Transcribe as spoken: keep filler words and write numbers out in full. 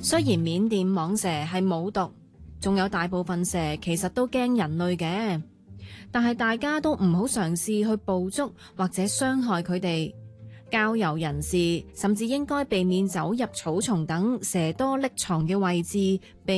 雖然緬甸蟒蛇係冇毒，仲有大部分蛇其實都驚人類嘅，但係大家都唔好嘗試去捕捉或者傷害佢哋。郊遊人士甚至應該避免走入草叢等蛇多匿藏嘅位置，避